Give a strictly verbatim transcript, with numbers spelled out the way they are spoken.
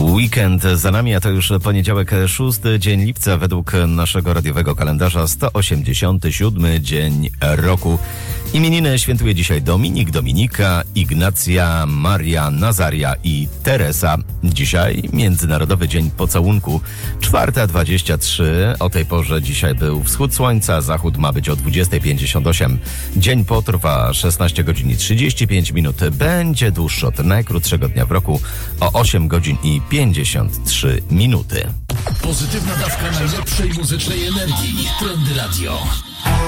Weekend za nami, a to już poniedziałek, szósty dzień lipca według naszego radiowego kalendarza, sto osiemdziesiąty siódmy dzień roku. Imieniny świętuje dzisiaj Dominik, Dominika, Ignacja, Maria, Nazaria i Teresa. Dzisiaj Międzynarodowy Dzień Pocałunku, czwarta dwadzieścia trzy. O tej porze dzisiaj był wschód słońca, zachód ma być o dwudziesta pięćdziesiąt osiem. Dzień potrwa szesnaście godzin i trzydzieści pięć minut. Będzie dłuższy od najkrótszego dnia w roku o osiem godzin i pięćdziesiąt trzy minuty. Pozytywna dawka najlepszej muzycznej energii. Trendy Radio.